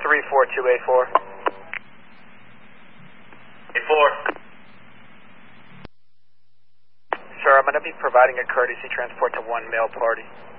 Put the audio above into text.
342A4. A4. Sir, I'm going to be providing a courtesy transport to one male party.